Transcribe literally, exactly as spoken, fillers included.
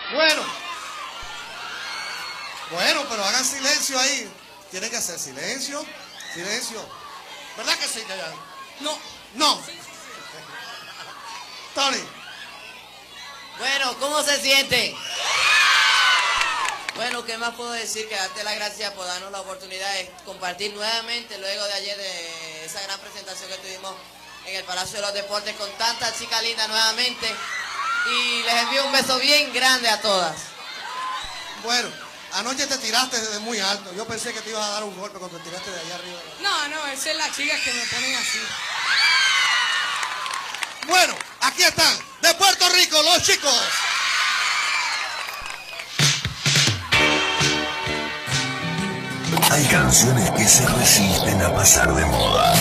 Bueno. Bueno, pero hagan silencio ahí. Tienen que hacer silencio. Silencio. ¿Verdad que sí, Chayanne? No. No. Tony. Bueno, ¿cómo se siente? Bueno, ¿qué más puedo decir? Que darte las gracias por darnos la oportunidad de compartir nuevamente, luego de ayer, de esa gran presentación que tuvimos en el Palacio de los Deportes con tantas chicas lindas nuevamente. Y les envío un beso bien grande a todas. Bueno, anoche te tiraste desde muy alto. Yo pensé que te ibas a dar un golpe cuando te tiraste de allá arriba. No, no, esas son las chicas que me ponen así. Bueno, aquí están, de Puerto Rico, los chicos. Hay canciones que se resisten a pasar de moda.